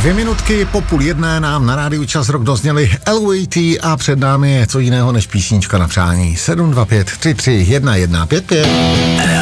2 minutky po 12:30 nám na rádiu Čas Rock dozněli LOAT a před námi je co jiného než písnička na přání. 725 33 1155.